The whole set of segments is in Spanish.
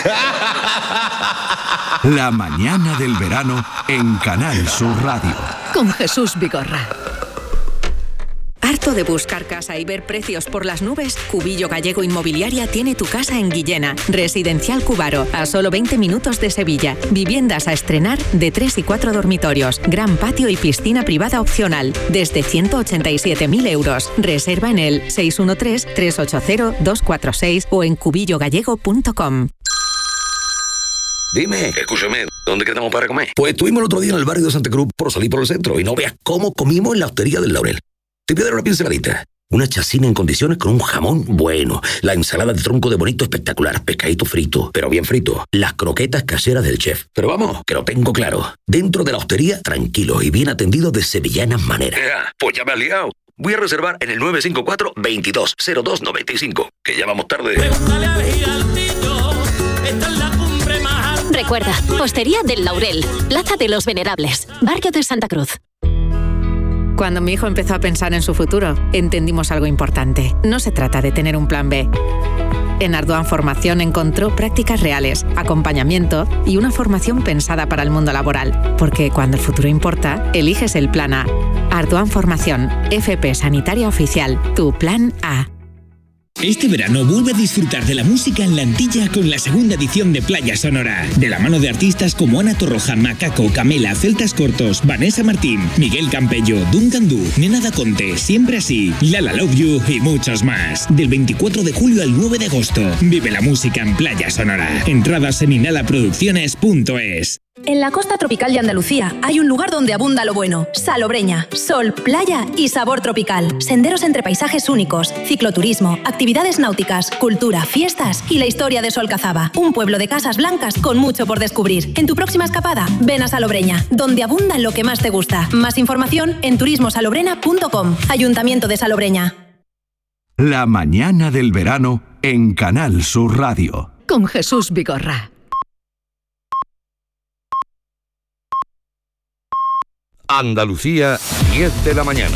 La mañana del verano en Canal Sur Radio. Con Jesús Vigorra. ¿Harto de buscar casa y ver precios por las nubes? Cubillo Gallego Inmobiliaria tiene tu casa en Guillena. Residencial Cubaro, a solo 20 minutos de Sevilla. Viviendas a estrenar de 3 y 4 dormitorios. Gran patio y piscina privada opcional. Desde 187.000 euros. Reserva en el 613-380-246 o en cubillogallego.com. Dime, escúchame, ¿dónde quedamos para comer? Pues estuvimos el otro día en el barrio de Santa Cruz por salir por el centro y no veas cómo comimos en la Hostería del Laurel. Te voy a dar una pinceladita. Una chacina en condiciones con un jamón bueno. La ensalada de tronco de bonito espectacular. Pescadito frito, pero bien frito. Las croquetas caseras del chef. Pero vamos, que lo tengo claro. Dentro de la hostería, tranquilo y bien atendido de sevillanas maneras. Pues ya me has liado. Voy a reservar en el 954-220295, que ya vamos tarde. Pregúntale al gigantito, esta es la cumbre más alta. Recuerda, Hostería del Laurel, Plaza de los Venerables, Barrio de Santa Cruz. Cuando mi hijo empezó a pensar en su futuro, entendimos algo importante. No se trata de tener un plan B. En Ardoan Formación encontró prácticas reales, acompañamiento y una formación pensada para el mundo laboral. Porque cuando el futuro importa, eliges el plan A. Ardoan Formación, FP Sanitaria Oficial, tu plan A. Este verano vuelve a disfrutar de la música en la Antilla con la segunda edición de Playa Sonora. De la mano de artistas como Ana Torroja, Macaco, Camela, Celtas Cortos, Vanessa Martín, Miguel Campello, Duncan Du, Nena Da Conte, Siempre Así, Lala Love You y muchos más. Del 24 de julio al 9 de agosto. Vive la música en Playa Sonora. Entradas en inhalaproducciones.es. En la costa tropical de Andalucía hay un lugar donde abunda lo bueno. Salobreña, sol, playa y sabor tropical. Senderos entre paisajes únicos, cicloturismo, actividades náuticas, cultura, fiestas y la historia de Solcazaba. Un pueblo de casas blancas con mucho por descubrir. En tu próxima escapada, ven a Salobreña, donde abunda lo que más te gusta. Más información en turismosalobrena.com. Ayuntamiento de Salobreña. La mañana del verano en Canal Sur Radio. Con Jesús Vigorra. Andalucía, 10 de la mañana.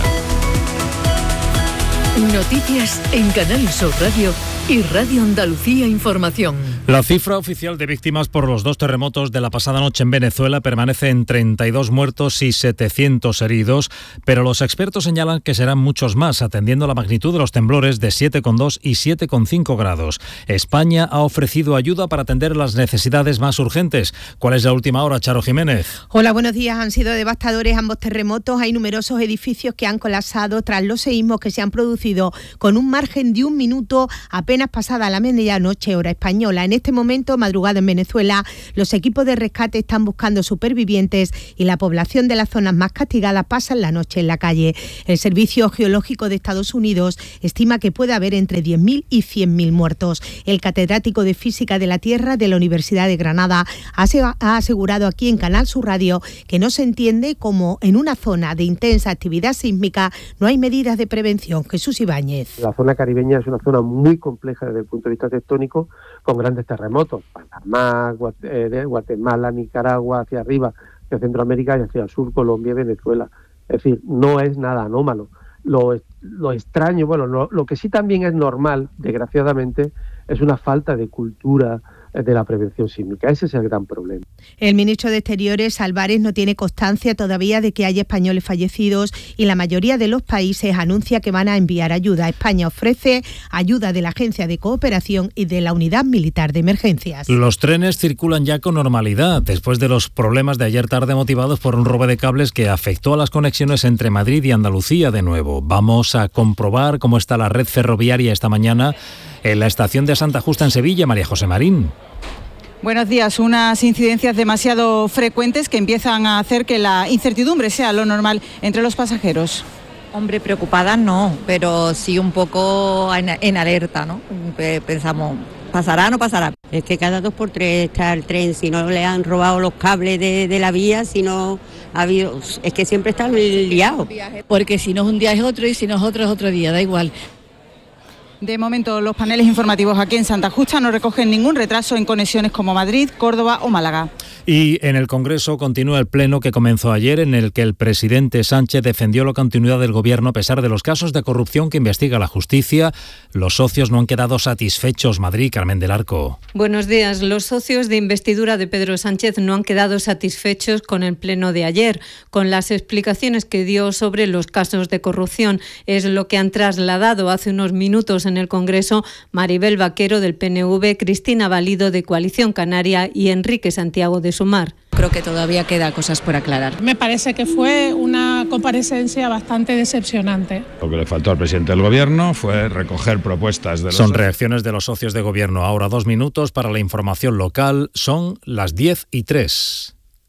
Noticias en Canal Sur Radio y Radio Andalucía Información. La cifra oficial de víctimas por los 2 terremotos de la pasada noche en Venezuela permanece en 32 muertos y 700 heridos, pero los expertos señalan que serán muchos más, atendiendo la magnitud de los temblores de 7,2 y 7,5 grados. España ha ofrecido ayuda para atender las necesidades más urgentes. ¿Cuál es la última hora, Charo Jiménez? Hola, buenos días. Han sido devastadores ambos terremotos. Hay numerosos edificios que han colapsado tras los seísmos que se han producido con un margen de 1 minuto apenas pasada la medianoche hora española. En este momento, madrugada en Venezuela, los equipos de rescate están buscando supervivientes y la población de las zonas más castigadas pasan la noche en la calle. El Servicio Geológico de Estados Unidos estima que puede haber entre 10.000 y 100.000 muertos. El catedrático de Física de la Tierra de la Universidad de Granada ha asegurado aquí en Canal Sur Radio que no se entiende cómo en una zona de intensa actividad sísmica no hay medidas de prevención. Jesús Ibáñez. La zona caribeña es una zona muy compleja desde el punto de vista tectónico, con grandes terremotos. Panamá, Guatemala, Nicaragua, hacia arriba, hacia Centroamérica y hacia el sur, Colombia y Venezuela. Es decir, no es nada anómalo. Lo extraño, lo que sí también es normal, desgraciadamente, es una falta de cultura de la prevención sísmica. Ese es el gran problema. El ministro de Exteriores, Álvarez, no tiene constancia todavía de que haya españoles fallecidos y la mayoría de los países anuncia que van a enviar ayuda. España ofrece ayuda de la Agencia de Cooperación y de la Unidad Militar de Emergencias. Los trenes circulan ya con normalidad después de los problemas de ayer tarde motivados por un robo de cables que afectó a las conexiones entre Madrid y Andalucía de nuevo. Vamos a comprobar cómo está la red ferroviaria esta mañana en la estación de Santa Justa en Sevilla. María José Marín. Buenos días. Unas incidencias demasiado frecuentes que empiezan a hacer que la incertidumbre sea lo normal entre los pasajeros. Hombre, preocupadas no, pero sí un poco en alerta, ¿no? Pensamos, ¿pasará o no pasará? Es que cada 2 por 3 está el tren, si no le han robado los cables de la vía, si no ha habido... Es que siempre está liado. Porque si no es un día es otro y si no es otro día, da igual. De momento, los paneles informativos aquí en Santa Justa no recogen ningún retraso en conexiones como Madrid, Córdoba o Málaga. Y en el Congreso continúa el pleno que comenzó ayer, en el que el presidente Sánchez defendió la continuidad del gobierno a pesar de los casos de corrupción que investiga la justicia. Los socios no han quedado satisfechos. Madrid, Carmen del Arco. Buenos días. Los socios de investidura de Pedro Sánchez no han quedado satisfechos con el pleno de ayer, con las explicaciones que dio sobre los casos de corrupción. Es lo que han trasladado hace unos minutos en el Congreso Maribel Vaquero del PNV, Cristina Valido de Coalición Canaria y Enrique Santiago de Sumar. Creo que todavía queda cosas por aclarar. Me parece que fue una comparecencia bastante decepcionante. Lo que le faltó al presidente del gobierno fue recoger propuestas de los... Son reacciones de los socios de gobierno. Ahora 2 minutos para la información local. Son las 10:03.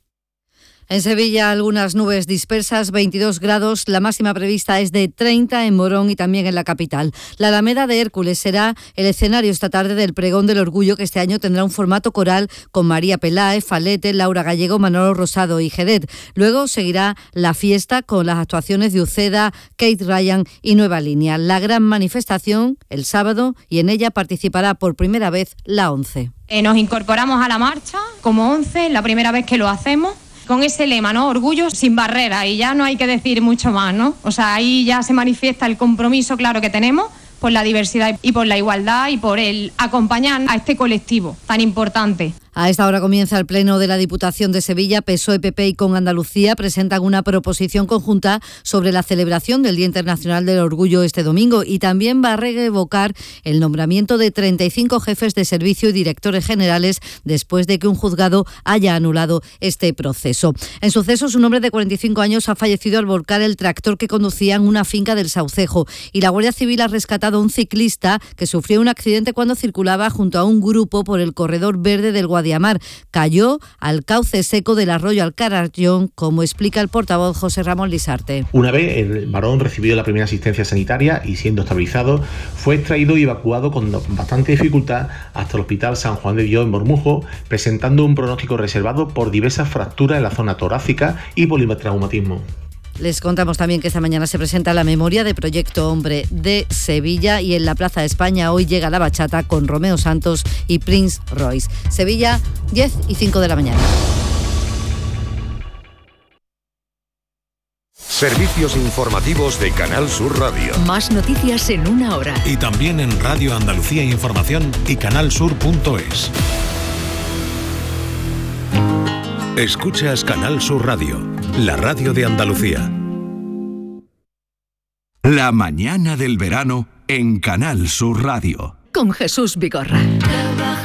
En Sevilla, algunas nubes dispersas, 22 grados. La máxima prevista es de 30 en Morón y también en la capital. La Alameda de Hércules será el escenario esta tarde del Pregón del Orgullo, que este año tendrá un formato coral con María Peláez, Falete, Laura Gallego, Manolo Rosado y Jedet. Luego seguirá la fiesta con las actuaciones de Uceda, Kate Ryan y Nueva Línea. La gran manifestación el sábado, y en ella participará por primera vez la ONCE. Nos incorporamos a la marcha como ONCE, la primera vez que lo hacemos. Con ese lema, ¿no? Orgullo sin barreras, y ya no hay que decir mucho más, ¿no? O sea, ahí ya se manifiesta el compromiso claro que tenemos por la diversidad y por la igualdad y por el acompañar a este colectivo tan importante. A esta hora comienza el pleno de la Diputación de Sevilla. PSOE, PP y Con Andalucía presentan una proposición conjunta sobre la celebración del Día Internacional del Orgullo este domingo, y también va a revocar el nombramiento de 35 jefes de servicio y directores generales después de que un juzgado haya anulado este proceso. En sucesos, un hombre de 45 años ha fallecido al volcar el tractor que conducía en una finca del Saucejo, y la Guardia Civil ha rescatado a un ciclista que sufrió un accidente cuando circulaba junto a un grupo por el corredor verde del Guadiamar. Cayó al cauce seco del arroyo Alcarayón, como explica el portavoz José Ramón Lisarte. Una vez el varón recibido la primera asistencia sanitaria y siendo estabilizado, fue extraído y evacuado con bastante dificultad hasta el Hospital San Juan de Dios en Bormujos, presentando un pronóstico reservado por diversas fracturas en la zona torácica y politraumatismo. Les contamos también que esta mañana se presenta la memoria de Proyecto Hombre de Sevilla, y en la Plaza de España hoy llega la bachata con Romeo Santos y Prince Royce. Sevilla, 10:05 de la mañana. Servicios informativos de Canal Sur Radio. Más noticias en una hora. Y también en Radio Andalucía Información y canalsur.es. Escuchas Canal Sur Radio, la radio de Andalucía. La mañana del verano en Canal Sur Radio. Con Jesús Vigorra.